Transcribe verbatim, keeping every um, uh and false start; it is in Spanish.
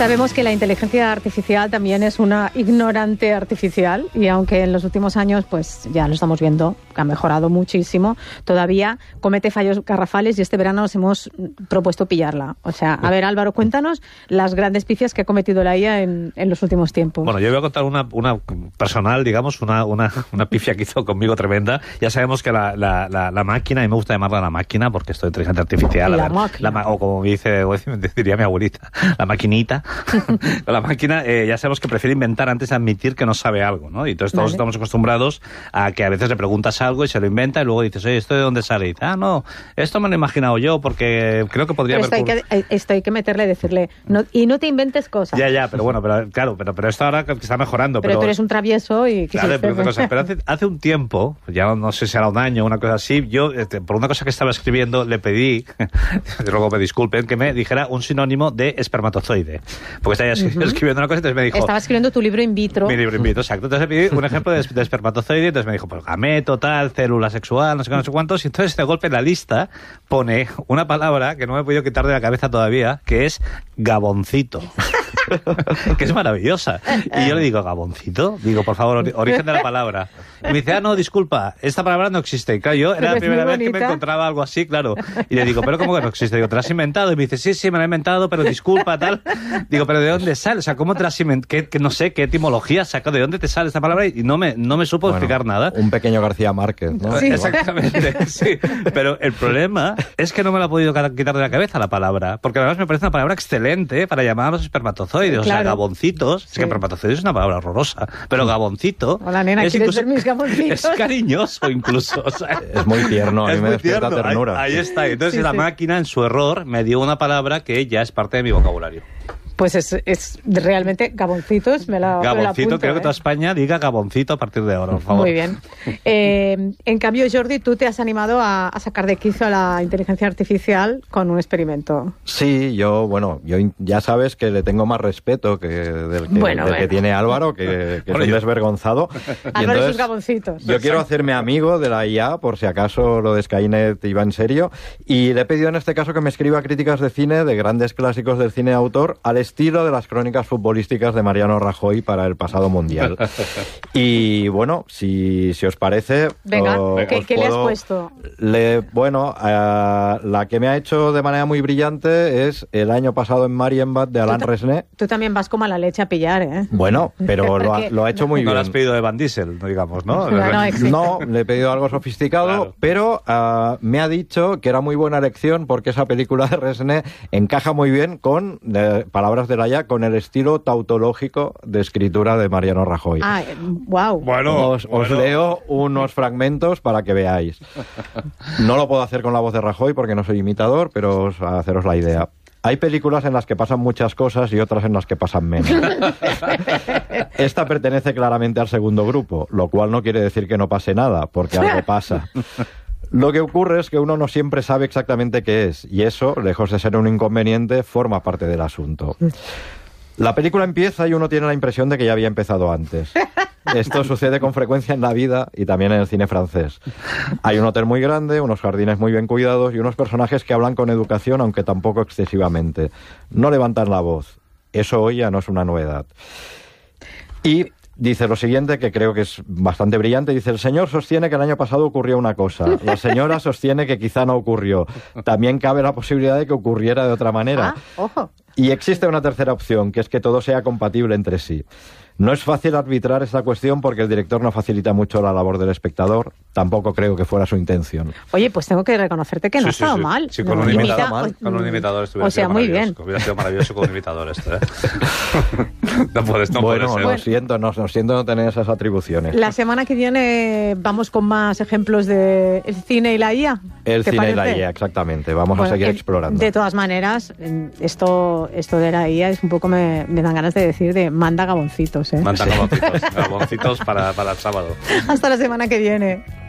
Sabemos que la inteligencia artificial también es una ignorante artificial y aunque en los últimos años pues ya lo estamos viendo que ha mejorado muchísimo, todavía comete fallos garrafales y este verano nos hemos propuesto pillarla. O sea, a ver, Álvaro, cuéntanos las grandes pifias que ha cometido la I A en, en los últimos tiempos. Bueno, yo voy a contar una, una personal, digamos, una, una, una pifia que hizo conmigo tremenda. Ya sabemos que la, la, la, la máquina, y me gusta llamarla la máquina porque esto es inteligencia artificial. La a ver, máquina. La, o como dice, o diría mi abuelita, la maquinita. La máquina, eh, ya sabemos que prefiere inventar antes de admitir que no sabe algo, ¿no? Y entonces todos vale. estamos acostumbrados a que a veces le preguntas algo y se lo inventa y luego dices, oye, ¿esto de dónde sale? Y dice, ah, no, esto me lo he imaginado yo porque creo que podría pero haber... Esto hay, que, esto hay que meterle y decirle, no, y no te inventes cosas. Ya, ya, pero bueno, pero, claro, pero, pero esto ahora que está mejorando. Pero, pero tú eres un travieso y... Claro, pero, cosas, pero hace, hace un tiempo, ya no sé si era un año o una cosa así, yo, este, por una cosa que estaba escribiendo, le pedí, luego me disculpen, que me dijera un sinónimo de espermatozoide. Porque estaba uh-huh. escribiendo una cosa y entonces me dijo... Estaba escribiendo tu libro in vitro. Mi libro in vitro, exacto. Entonces le pedí un ejemplo de, de espermatozoide y entonces me dijo, pues gameto, tal, célula sexual, no sé qué, no sé cuántos. Y entonces de golpe en la lista pone una palabra que no me he podido quitar de la cabeza todavía, que es gaboncito. Que es maravillosa. Y yo le digo, ¿gaboncito? Digo, por favor, ori- origen de la palabra. Y me dice, ah, no, disculpa, esta palabra no existe. Y claro, yo era la primera vez que me encontraba algo así, claro. Y le digo, ¿pero cómo que no existe? Digo, ¿te la has inventado? Y me dice, sí, sí, me la he inventado, pero disculpa, tal. Digo, ¿pero de dónde sale? O sea, ¿cómo te la has inventado? Que, que no sé, ¿qué etimología saca? ¿De dónde te sale esta palabra? Y no me, no me supo bueno, explicar nada. Un pequeño García Márquez, ¿no? Sí. Exactamente, sí. Pero el problema es que no me la he podido quitar de la cabeza la palabra. Porque además me parece una palabra excelente para llamar a los espermatozoides. Claro. O sea, gaboncitos. Sí. Es que espermatozoides es una palabra horrorosa. Pero gaboncito... Hola, nena, es ¿quieres incluso, ver mis gaboncitos? Es cariñoso incluso. O sea, es muy tierno, a mí me despierta tierno. ternura. Ahí, ahí está. Entonces sí, la sí. máquina, en su error, me dio una palabra que ya es parte de mi vocabulario. Pues es, es realmente gaboncitos, me la Gaboncito, me la apunto, creo ¿eh? que toda España diga gaboncito a partir de ahora, por favor. Muy bien. Eh, en cambio, Jordi, tú te has animado a, a sacar de quicio a la inteligencia artificial con un experimento. Sí, yo, bueno, yo ya sabes que le tengo más respeto que del que, bueno, del bueno. que tiene Álvaro, que, que es un desvergonzado. Álvaro y sus gaboncitos. Yo quiero hacerme amigo de la I A, por si acaso lo de Skynet iba en serio, y le he pedido en este caso que me escriba críticas de cine de grandes clásicos del cine de autor al estilo de las crónicas futbolísticas de Mariano Rajoy para el pasado Mundial. Y bueno, si, si os parece... Venga, o, ¿qué, os ¿qué le has puedo, puesto? Le, bueno, uh, la que me ha hecho de manera muy brillante es El año pasado en Marienbad de Alain tú Resnais. Tú también vas como a la leche a pillar, ¿eh? Bueno, pero lo ha, lo ha hecho muy no bien. No le has pedido de Van Diesel, digamos, ¿no? No, no, no, le he pedido algo sofisticado, claro. Pero uh, me ha dicho que era muy buena elección porque esa película de Resnais encaja muy bien con, de, palabras de la I A, con el estilo tautológico de escritura de Mariano Rajoy. Ah, wow. Bueno, os, bueno. os leo unos fragmentos para que veáis. No lo puedo hacer con la voz de Rajoy porque no soy imitador, pero os, a haceros la idea. Hay películas en las que pasan muchas cosas y otras en las que pasan menos. Esta pertenece claramente al segundo grupo, lo cual no quiere decir que no pase nada, porque algo pasa. Lo que ocurre es que uno no siempre sabe exactamente qué es, y eso, lejos de ser un inconveniente, forma parte del asunto. La película empieza y uno tiene la impresión de que ya había empezado antes. Esto sucede con frecuencia en la vida y también en el cine francés. Hay un hotel muy grande, unos jardines muy bien cuidados y unos personajes que hablan con educación, aunque tampoco excesivamente. No levantan la voz. Eso hoy ya no es una novedad. Y dice lo siguiente, que creo que es bastante brillante. Dice, el señor sostiene que el año pasado ocurrió una cosa. La señora sostiene que quizá no ocurrió. También cabe la posibilidad de que ocurriera de otra manera. Ah, ojo. Y existe una tercera opción, que es que todo sea compatible entre sí. No es fácil arbitrar esta cuestión porque el director no facilita mucho la labor del espectador. Tampoco creo que fuera su intención. Oye, pues tengo que reconocerte que no sí, ha sí, estado sí. mal. Sí, con no, un imita, imitador mal. Con un imitador estuviera o sea, sido muy maravilloso. bien. Hubiera sido maravilloso con un imitador esto, ¿eh? No puedes, no bueno, puedes, lo ¿eh? siento, no, lo siento no tener esas atribuciones. La semana que viene vamos con más ejemplos de el cine y la I A. El ¿Te cine parece? y la I A, exactamente. Vamos Bueno, a seguir eh, explorando. De todas maneras, esto, esto de la I A es un poco, me, me dan ganas de decir, de manda gaboncitos, ¿eh? Manda gaboncitos, gaboncitos para, para el sábado. Hasta la semana que viene.